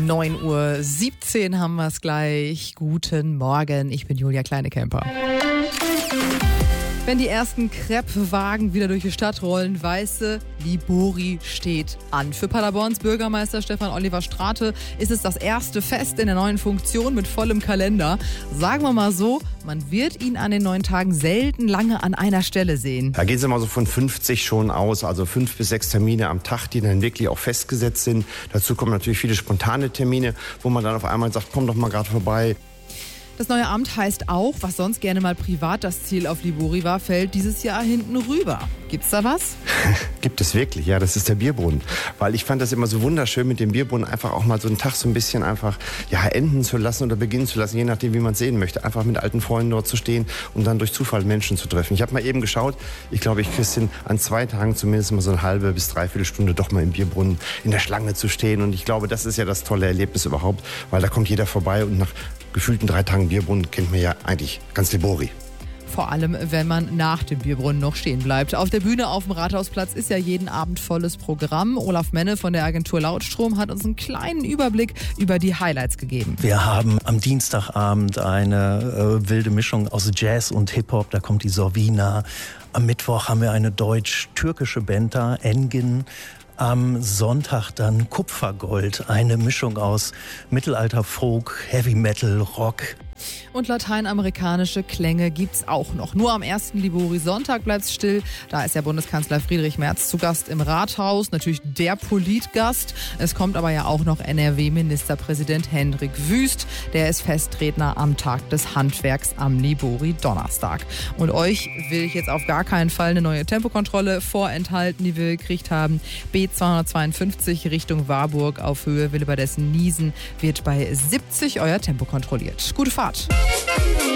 9:17 Uhr haben wir es gleich. Guten Morgen, ich bin Julia Kleinekemper. Wenn die ersten Crepe-Wagen wieder durch die Stadt rollen, weiße Libori steht an. Für Paderborns Bürgermeister Stefan Oliver Strate ist es das erste Fest in der neuen Funktion mit vollem Kalender. Sagen wir mal so, man wird ihn an den 9 Tagen selten lange an einer Stelle sehen. Da geht es immer so von 50 schon aus, also 5 bis 6 Termine am Tag, die dann wirklich auch festgesetzt sind. Dazu kommen natürlich viele spontane Termine, wo man dann auf einmal sagt, komm doch mal gerade vorbei. Das neue Amt heißt auch, was sonst gerne mal privat das Ziel auf Libori war, fällt dieses Jahr hinten rüber. Gibt's da was? Gibt es wirklich, ja, das ist der Bierbrunnen. Weil ich fand das immer so wunderschön, mit dem Bierbrunnen einfach auch mal so einen Tag so ein bisschen einfach enden zu lassen oder beginnen zu lassen, je nachdem, wie man es sehen möchte. Einfach mit alten Freunden dort zu stehen und dann durch Zufall Menschen zu treffen. Ich habe mal eben geschaut, ich glaube, ich kriege es hin, an 2 Tagen zumindest mal so eine halbe bis 3/4 Stunde doch mal im Bierbrunnen in der Schlange zu stehen. Und ich glaube, das ist ja das tolle Erlebnis überhaupt, weil da kommt jeder vorbei und nach gefühlten 3 Tagen Bierbrunnen kennt man ja eigentlich ganz Libori. Vor allem, wenn man nach dem Bierbrunnen noch stehen bleibt. Auf der Bühne auf dem Rathausplatz ist ja jeden Abend volles Programm. Olaf Menne von der Agentur Lautstrom hat uns einen kleinen Überblick über die Highlights gegeben. Wir haben am Dienstagabend eine wilde Mischung aus Jazz und Hip-Hop. Da kommt die Sorvina. Am Mittwoch haben wir eine deutsch-türkische Band da, Engin. Am Sonntag dann Kupfergold, eine Mischung aus Mittelalter-Folk, Heavy-Metal, Rock. Und lateinamerikanische Klänge gibt's auch noch. Nur am ersten Libori-Sonntag bleibt's still. Da ist ja Bundeskanzler Friedrich Merz zu Gast im Rathaus. Natürlich der Politgast. Es kommt aber ja auch noch NRW-Ministerpräsident Hendrik Wüst. Der ist Festredner am Tag des Handwerks am Libori-Donnerstag. Und euch will ich jetzt auf gar keinen Fall eine neue Tempokontrolle vorenthalten, die wir gekriegt haben. B252 Richtung Warburg auf Höhe Willebadessen-Niesen wird bei 70 euer Tempo kontrolliert. Gute Fahrt.